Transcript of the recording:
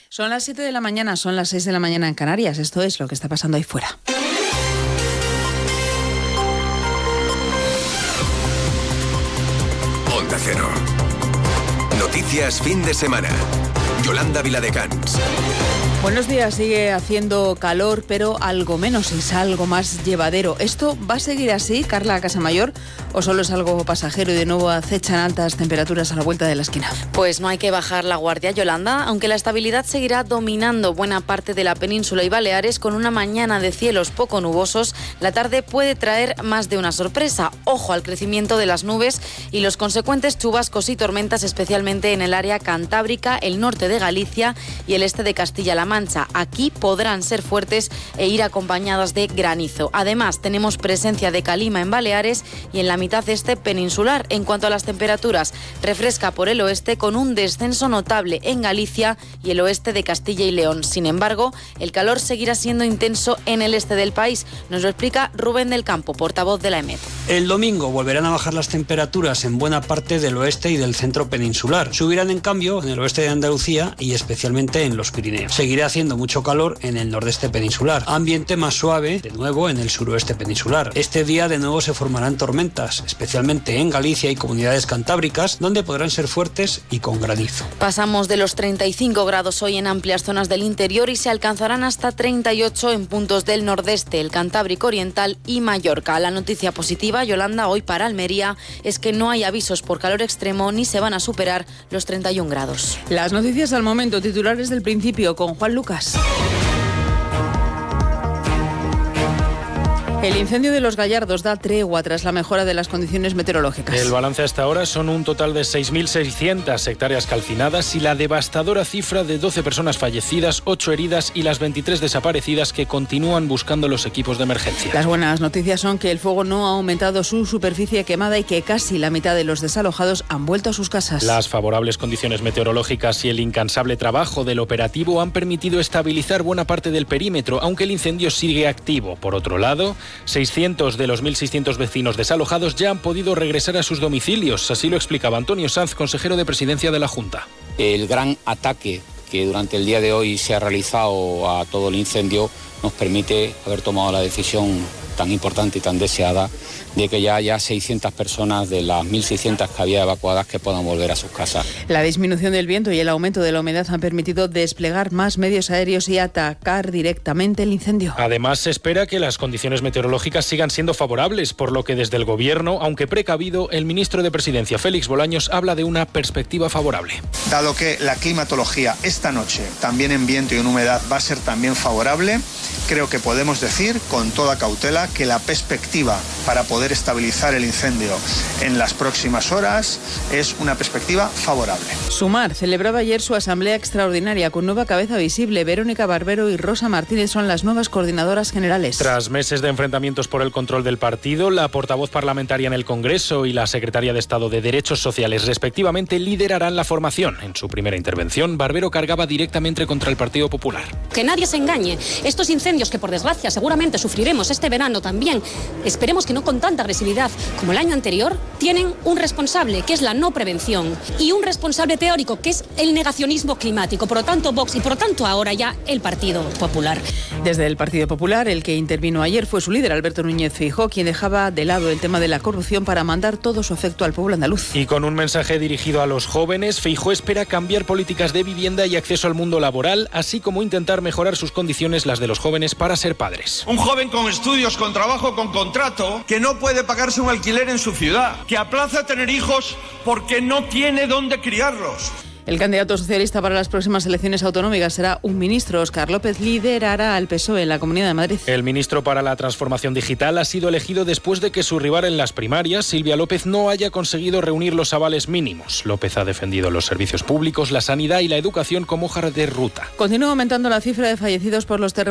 Son las 7 de la mañana, son las 6 de la mañana en Canarias. Esto es lo que está pasando ahí fuera. Onda Cero. Noticias fin de semana. Yolanda Viladecans. Buenos días, sigue haciendo calor, pero algo menos, es algo más llevadero. ¿Esto va a seguir así, Carla Casamayor, o solo es algo pasajero y de nuevo acechan altas temperaturas a la vuelta de la esquina? Pues no hay que bajar la guardia, Yolanda, aunque la estabilidad seguirá dominando buena parte de la península y Baleares con una mañana de cielos poco nubosos. La tarde puede traer más de una sorpresa. Ojo al crecimiento de las nubes y los consecuentes chubascos y tormentas, especialmente en el área cantábrica, el norte de Galicia y el este de Castilla-La Mancha. Aquí podrán ser fuertes e ir acompañadas de granizo. Además, tenemos presencia de calima en Baleares y en la mitad este peninsular. En cuanto a las temperaturas, refresca por el oeste con un descenso notable en Galicia y el oeste de Castilla y León. Sin embargo, el calor seguirá siendo intenso en el este del país. Nos lo explica Rubén del Campo, portavoz de la EMET. El domingo volverán a bajar las temperaturas en buena parte del oeste y del centro peninsular. Subirán en cambio en el oeste de Andalucía y especialmente en los Pirineos. Seguirá haciendo mucho calor en el nordeste peninsular. Ambiente más suave, de nuevo, en el suroeste peninsular. Este día de nuevo se formarán tormentas, especialmente en Galicia y comunidades cantábricas, donde podrán ser fuertes y con granizo. Pasamos de los 35 grados hoy en amplias zonas del interior y se alcanzarán hasta 38 en puntos del nordeste, el Cantábrico Oriental y Mallorca. La noticia positiva, Yolanda, hoy para Almería, es que no hay avisos por calor extremo ni se van a superar los 31 grados. Las noticias al momento, titulares del principio, con Juan Lucas. El incendio de Los Gallardos da tregua tras la mejora de las condiciones meteorológicas. El balance hasta ahora son un total de 6.600 hectáreas calcinadas y la devastadora cifra de 12 personas fallecidas, 8 heridas y las 23 desaparecidas que continúan buscando los equipos de emergencia. Las buenas noticias son que el fuego no ha aumentado su superficie quemada y que casi la mitad de los desalojados han vuelto a sus casas. Las favorables condiciones meteorológicas y el incansable trabajo del operativo han permitido estabilizar buena parte del perímetro, aunque el incendio sigue activo. Por otro lado, 600 de los 1.600 vecinos desalojados ya han podido regresar a sus domicilios. Así lo explicaba Antonio Sanz, consejero de Presidencia de la Junta. El gran ataque que durante el día de hoy se ha realizado a todo el incendio nos permite haber tomado la decisión tan importante y tan deseada de que ya haya 600 personas de las 1.600 que había evacuadas que puedan volver a sus casas. La disminución del viento y el aumento de la humedad han permitido desplegar más medios aéreos y atacar directamente el incendio. Además, se espera que las condiciones meteorológicas sigan siendo favorables, por lo que desde el Gobierno, aunque precavido, el ministro de Presidencia, Félix Bolaños, habla de una perspectiva favorable. Dado que la climatología esta noche, también en viento y en humedad, va a ser también favorable, creo que podemos decir con toda cautela que la perspectiva para poder estabilizar el incendio en las próximas horas es una perspectiva favorable. Sumar celebraba ayer su asamblea extraordinaria con nueva cabeza visible. Verónica Barbero y Rosa Martínez son las nuevas coordinadoras generales. Tras meses de enfrentamientos por el control del partido, la portavoz parlamentaria en el Congreso y la secretaria de Estado de Derechos Sociales, respectivamente, liderarán la formación. En su primera intervención, Barbero cargaba directamente contra el Partido Popular. Que nadie se engañe. Estos incendios que, por desgracia, seguramente sufriremos este verano también, esperemos que no con tanta agresividad como el año anterior, tienen un responsable, que es la no prevención, y un responsable teórico, que es el negacionismo climático. Por lo tanto, Vox y por lo tanto ahora ya el Partido Popular. Desde el Partido Popular, el que intervino ayer fue su líder, Alberto Núñez Feijóo, quien dejaba de lado el tema de la corrupción para mandar todo su afecto al pueblo andaluz. Y con un mensaje dirigido a los jóvenes, Feijóo espera cambiar políticas de vivienda y acceso al mundo laboral, así como intentar mejorar sus condiciones, las de los jóvenes, para ser padres. Un joven con estudios, con trabajo, con contrato, que no puede pagarse un alquiler en su ciudad, que aplaza tener hijos porque no tiene dónde criarlos. El candidato socialista para las próximas elecciones autonómicas será un ministro. Óscar López liderará al PSOE en la Comunidad de Madrid. El ministro para la Transformación Digital ha sido elegido después de que su rival en las primarias, Silvia López, no haya conseguido reunir los avales mínimos. López ha defendido los servicios públicos, la sanidad y la educación como hoja de ruta. Continúa aumentando la cifra de fallecidos por los terremotos